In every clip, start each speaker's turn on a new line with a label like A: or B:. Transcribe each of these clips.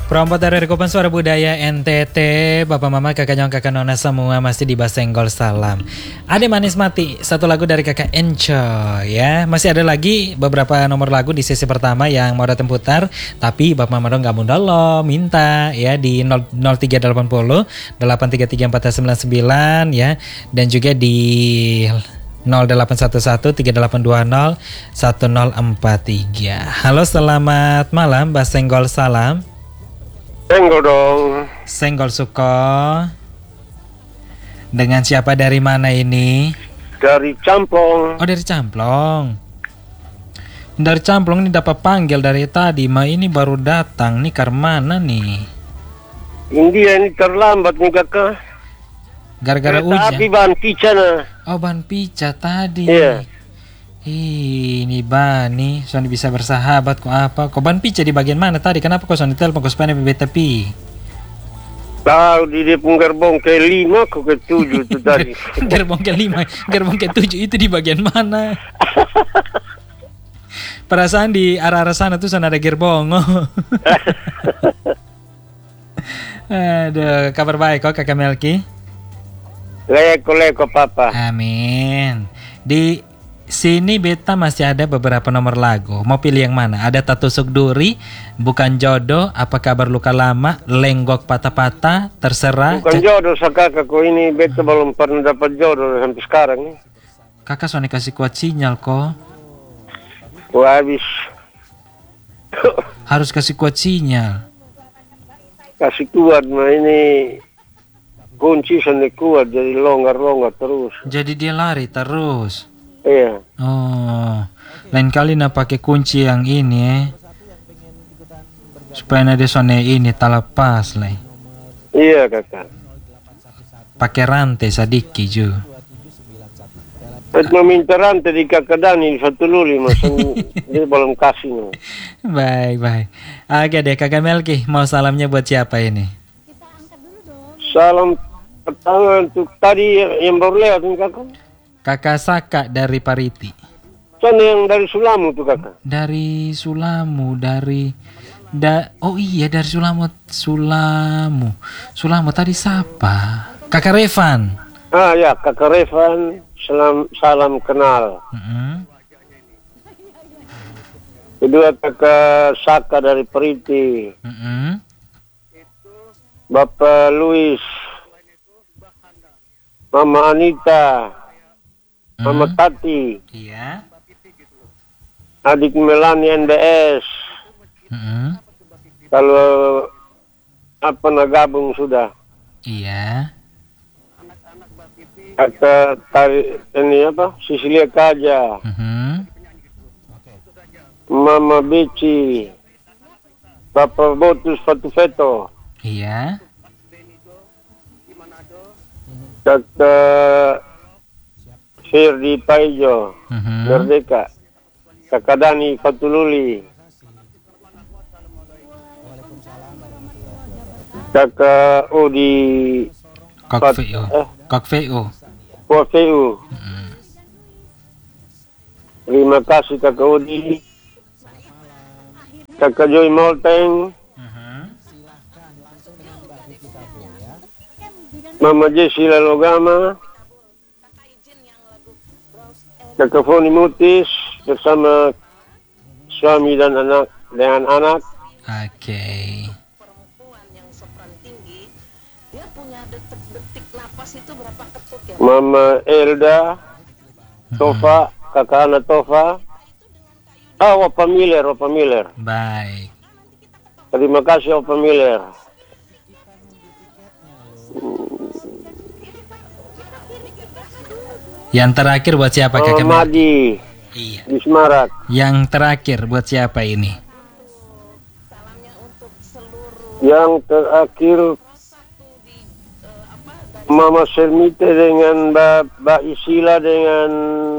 A: Perompat dari Rekupan Suara Budaya NTT, Bapak Mama, Kakak Nyong, Kakak Nona semua masih di Basenggol Salam. Ade Manis Mati, satu lagu dari Kakak Encoy ya. Masih ada lagi beberapa nomor lagu di sesi pertama yang mau datang putar, tapi Bapak Mama dong gak mudah loh, minta ya di 0380 8334999 ya, dan juga di 0811 3820 1043. Halo, selamat malam Basenggol Salam.
B: Senggol dong.
A: Senggol Suko. Dengan siapa, dari mana ini?
B: Dari Camplong.
A: Oh, dari Camplong. Dari Camplong ini dapat panggil dari tadi, ma ini baru datang nih, karmana nih?
B: India ini terlambat nih kakak.
A: Gara-gara hujan.
B: Tapi bahan pica nah.
A: Oh, ban pica tadi.
B: Iya.
A: Ini Bani, Sony bisa bersahabat kok apa? Kok ban pica di bagian mana tadi? Kenapa kok Sony telepon kok supaya tepi?
B: Tahu di depan gerbong ke-5 kok ke-7 itu tadi.
A: Gerbong ke-5, gerbong ke-7 itu di bagian mana? Perasaan di arah-arah sana tuh sana ada gerbong. Aduh, kabar baik kok Kakak Melki?
B: Leko papa.
A: Amin. Di sini beta masih ada beberapa nomor lagu. Mau pilih yang mana? Ada Tatusuk Duri, Bukan Jodoh, Apa Kabar Luka Lama, Lenggok Patah-Patah, Terserah.
B: Bukan jodoh kakakku ini, beta belum pernah dapat jodoh sampai sekarang nih.
A: Kakak Sony kasih kuat sinyal kok.
B: Gua habis.
A: Harus kasih kuat sinyal.
B: Kasih kuat mah ini kunci sendiri kuat, jadi longgar terus.
A: Jadi dia lari terus.
B: Iya.
A: Oh, lain kali nak pakai kunci yang ini supaya nade Sony ini tak lepas lah.
B: Iya kakak.
A: Pakai rantai sadiki juga.
B: Meminta rantai di kakak Dani satu luli mas, dia belum kasih no.
A: Baik. Oke deh Kakak Melki, mau salamnya buat siapa ini?
B: Salam pertama untuk tadi yang baru lewat nih kakak.
A: Kakak Saka dari Pariti.
B: Sana yang dari Sulamu tuh kakak.
A: Dari Sulamu, dari Sulamu tadi siapa? Kakak Revan.
B: Ah ya, kakak Revan, salam kenal. Kedua kakak Saka dari Pariti. Bapak Luis, Mama Anita, Mama Tati,
A: Iya.
B: adik Melani NBS. Kalau apa nagabung sudah.
A: Iya.
B: Kata tari ini apa? Sisilia Kaja, Mama Beci, Papa Botus Fatufeto.
A: Iya.
B: Kata Firdi Paijo, Merdeka, Kakak Dani Fatululi, Kakak Udi
A: Kok
B: Wafeu. Terima kasih Kakak Udi, Kakak Joy Molteng, Mama Jessi Lalogama, Kakak Foni Mutis bersama suami dan anak.
A: Oke.
B: Mama Elda, Tofa, Kakak Ana Tofa. Opa Miller.
A: Baik.
B: Terima kasih Opa Miller.
A: Yang terakhir buat siapa Kakak Melki?
B: Madi.
A: Iya.
B: Di Semarak.
A: Yang terakhir buat siapa ini?
B: Yang terakhir Mama Selmite dengan Mbak Isila dengan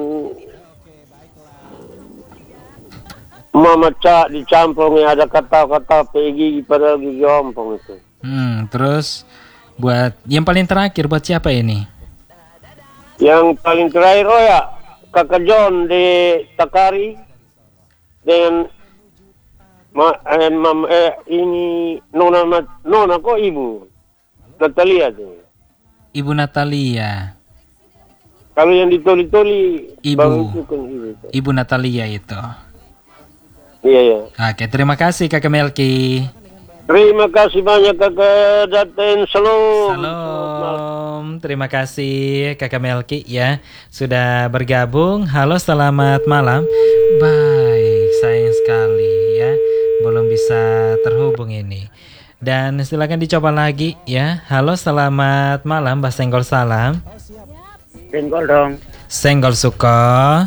B: Mama Cak di Camplong yang ada kata-kata gigi pada gigi ompong itu.
A: Terus buat yang paling terakhir buat siapa ini?
B: Yang paling terakhir Kakak John di Takari dengan Ini Nona kok ibu Natalia tuh.
A: Ibu Natalia.
B: Kalau yang ditoli-toli baru itu
A: Ibu.
B: kan ibu.
A: Ibu Natalia itu.
B: Iya ya.
A: Oke, terima kasih Kakak Melki.
B: Terima kasih banyak kakak Daten. Salam.
A: Salam. Terima kasih Kakak Melki ya sudah bergabung. Halo, selamat malam. Baik, sayang sekali ya. Belum bisa terhubung ini. Dan silakan dicoba lagi ya. Halo, selamat malam Mbak Senggol Salam.
C: Senggol dong.
A: Senggol Suko.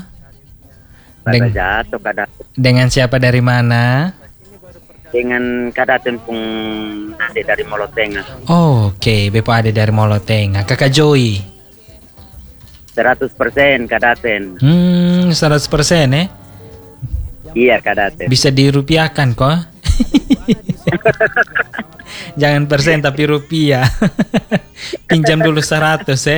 C: Jatuh kada
A: Dengan siapa dari mana?
C: dengan kada tempung ade dari Molotenga.
A: Oke, Bepo ada dari Molotenga. Kakak Joy.
C: 100% kadaten.
A: 100% eh.
C: Iya kadaten.
A: Bisa dirupiahkan kok. Jangan persen tapi rupiah. Pinjam dulu 100 eh.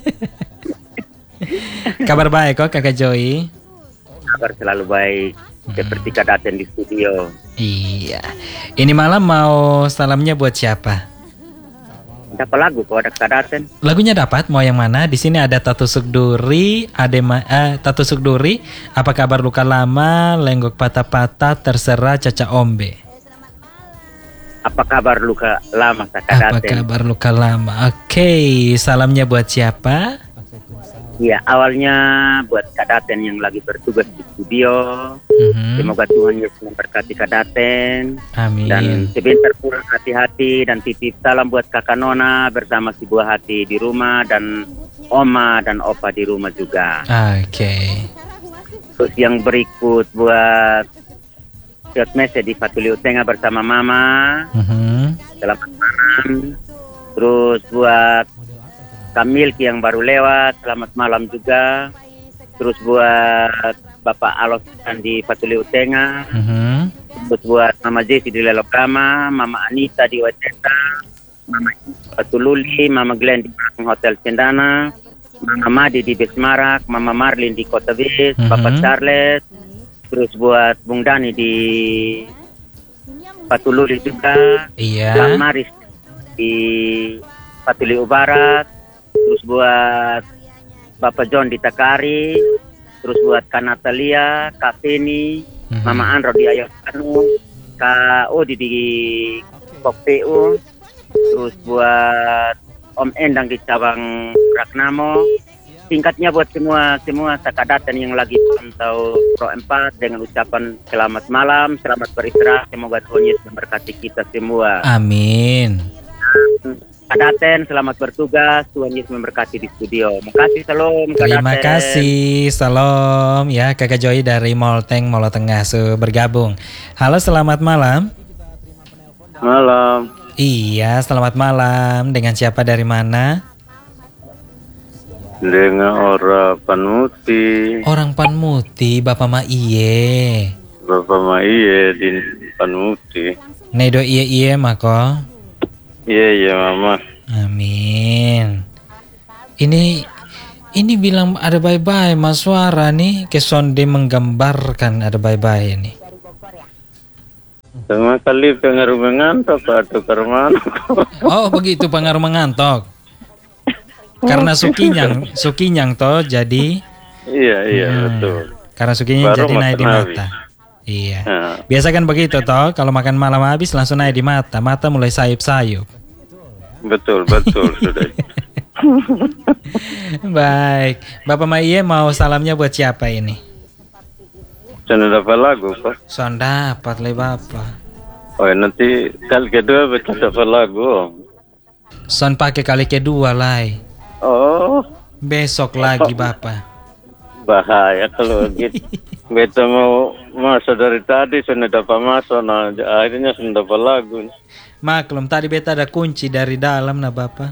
A: Kabar baik kok Kakak Joy.
C: Kabar selalu baik. Seperti kadaten di studio.
A: Iya. Ini malam mau salamnya buat siapa?
C: Dapat lagu kok ada kadaten.
A: Lagunya dapat, mau yang mana? Di sini ada Tatu Sukduri, Tatu Sukduri, Apa Kabar Luka Lama, Lenggok Patah-Patah, Terserah, Caca Ombe.
C: Apa kabar luka lama
A: Apa
C: kadaten?
A: Kabar Luka Lama? Oke, salamnya buat siapa?
C: Iya, awalnya buat kadaten yang lagi bertugas di studio.
A: Mhm.
C: Semoga Tuhan Yesus memberkati kadaten.
A: Amin.
C: Dan sebentar pulang hati-hati dan titip salam buat kakak Nona bersama si buah hati di rumah dan oma dan opa di rumah juga.
A: Oke.
C: Terus yang berikut buat Siot Mese di Fatuli Utenga bersama mama.
A: Mhm.
C: Selamat malam. Terus buat Kamilki yang baru lewat, selamat malam juga. Terus buat Bapak Alos di Fatuli Utenga.
A: Mhm.
C: Terus buat Mama Jesi di Lelokama, Mama Anita di Wajeta, Mama Patululi, Mama Glenn di Hotel Cendana, Mama Madi di Bismarak, Mama Marlin di Kota Bis, Bapak Charles. Terus buat Bung Dani di Patululi juga.
A: Iya.
C: Bang Maris di Patuli Barat. Terus buat Bapak John di Takari. Terus buat Kak Natalia, Kak Feni, Mama Andro di Ayokanu, Kak Odi di Kokpeu. Terus buat Om Endang di cabang Ragnamo. Singkatnya buat semua sakadatan yang lagi pantau Pro 4 dengan ucapan selamat malam, selamat beristirahat, semoga Tuhan Yesus memberkati kita semua.
A: Amin.
C: Kadaten, selamat bertugas, Tuhan Yesus memberkati di studio. Makasih, salam Kadaten.
A: Terima kasih, salam ya Kakak Joy dari Molteng, Molotengah bergabung. Halo, selamat malam.
B: Malam.
A: Iya, selamat malam. Dengan siapa dari mana?
B: Dengan orang Panmuti.
A: Orang Panmuti, Bapak Ma Iye.
B: Bapak Maiye di Panmuti.
A: Nedo iye mako.
B: Iya mama.
A: Amin. Ini bilang ada bye-bye Mas Suara nih, ke sonde menggambarkan ada bye-bye ini.
B: Sama kali pengaruh mengantuk atau karmana.
A: Oh, begitu pengaruh mengantok. Karena sukinyang toh jadi.
B: Iya betul.
A: Karena sukinyang
B: Baru
A: jadi naik di
B: makan
A: mata. Iya.
B: Nah.
A: Biasa kan begitu toh, kalau makan malam habis langsung naik di mata, mata mulai sayup-sayup.
B: Betul sudah.
A: Baik, Bapak Maiye mau salamnya buat siapa ini?
B: Sudah dapat lagu Pak.
A: Son dapat le Bapak.
B: Oh nanti kali kedua baca dapat lagu.
A: Son pakai kali kedua lai.
B: Oh
A: Besok lagi Bapak.
B: bahaya kalau gitu. Beta mau masuk dari tadi sudah dapat masuk, nah akhirnya sudah dapat lagu.
A: Maklum tadi beta ada kunci dari dalam nah Bapak.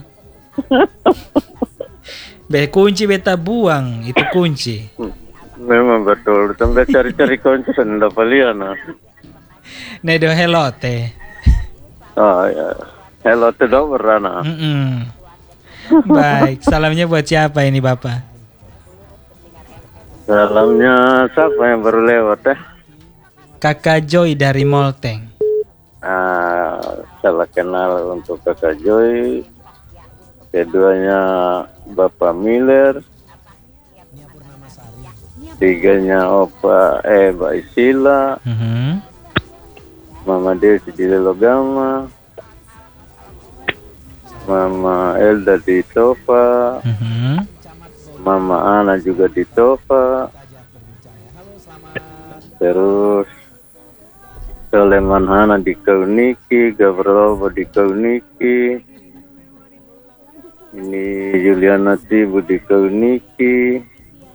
A: Kunci beta buang, itu kunci.
B: Memang betul, sampai cari-cari kunci sudah dapat lihat nah.
A: Nedo helote.
B: Oh ya, hello tidak pernah.
A: Baik, salamnya buat siapa ini Bapak?
B: Salamnya siapa yang baru lewat
A: Kakak Joy dari Molteng.
B: Salah kenal untuk Kakak Joy. Keduanya Bapak Miller. Tiganya Mbak Isila. Mama Desi di Lelogama. Mama Elda di Tofa. Mama Ana juga di Tofa. Terus Soleman Hana di Kauniki, Gavrova di Kauniki. Ini Juliana Tibu di Kauniki.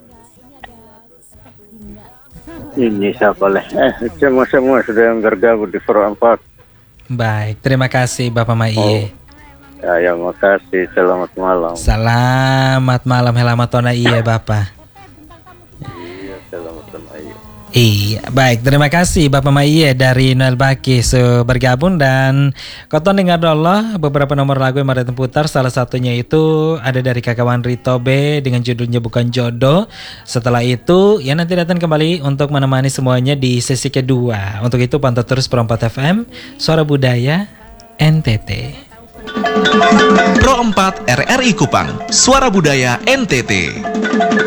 B: Ini siapa leh? Semua sudah yang bergabung di Pro 4.
A: Baik, terima kasih Bapak Maiye.
B: Ya, makasih. Selamat malam.
A: Selamat malam, helamat tona iya Bapak.
B: Iya, selamat malam.
A: Iya, baik, terima kasih Bapak Maiye dari Noel Baki bergabung. Dan Koton dengar dulu beberapa nomor lagu yang mereka putar. Salah satunya itu ada dari Kakak Wanri Tobe dengan judulnya Bukan Jodoh. Setelah itu ya nanti datang kembali untuk menemani semuanya di sesi kedua. Untuk itu pantau terus Pro 4 FM, Suara Budaya NTT.
D: Pro 4 RRI Kupang, Suara Budaya NTT.